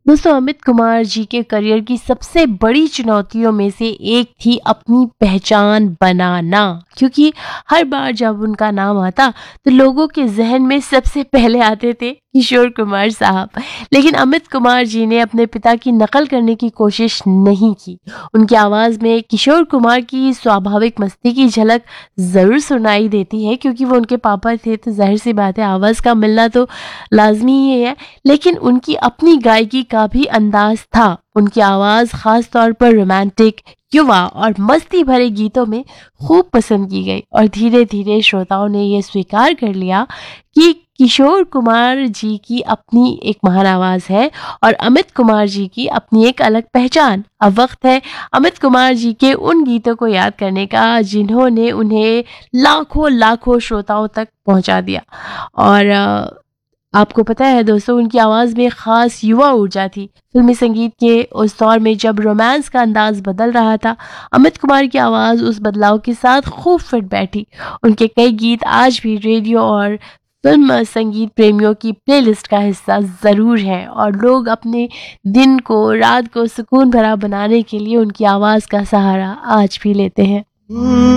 दोस्तों, अमित कुमार जी के करियर की सबसे बड़ी चुनौतियों में से एक थी अपनी पहचान बनाना, क्योंकि हर बार जब उनका नाम आता तो लोगों के जहन में सबसे पहले आते थे किशोर कुमार साहब। लेकिन अमित कुमार जी ने अपने पिता की नकल करने की कोशिश नहीं की। उनकी आवाज़ में किशोर कुमार की स्वाभाविक मस्ती की झलक ज़रूर सुनाई देती है, क्योंकि वो उनके पापा थे, तो जाहिर सी बात है आवाज़ का मिलना तो लाजमी ही है। लेकिन उनकी अपनी गायकी का भी अंदाज था। उनकी आवाज़ ख़ास तौर पर रोमांटिक, युवा और मस्ती भरे गीतों में खूब पसंद की गई और धीरे धीरे श्रोताओं ने यह स्वीकार कर लिया कि किशोर कुमार जी की अपनी एक महान आवाज़ है और अमित कुमार जी की अपनी एक अलग पहचान। अब वक्त है अमित कुमार जी के उन गीतों को याद करने का जिन्होंने उन्हें लाखों लाखों श्रोताओं तक पहुंचा दिया। और आपको पता है दोस्तों, उनकी आवाज़ में ख़ास युवा ऊर्जा थी। फिल्मी संगीत के उस दौर में जब रोमांस का अंदाज बदल रहा था, अमित कुमार की आवाज़ उस बदलाव के साथ खूब फिट बैठी। उनके कई गीत आज भी रेडियो और फिल्म संगीत प्रेमियों की प्लेलिस्ट का हिस्सा ज़रूर है और लोग अपने दिन को, रात को सुकून भरा बनाने के लिए उनकी आवाज़ का सहारा आज भी लेते हैं।